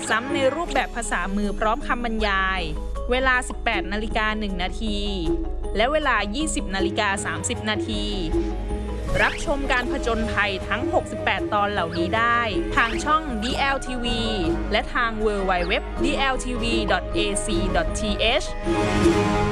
ซ้ำในรูปแบบภาษามือพร้อมคำบรรยายเวลา 18:01 น. และเวลา 20:30 น. รับชมการผจญภัยทั้ง 68 ตอนเหล่านี้ได้ทางช่อง DLTV และทาง www.dltv.ac.th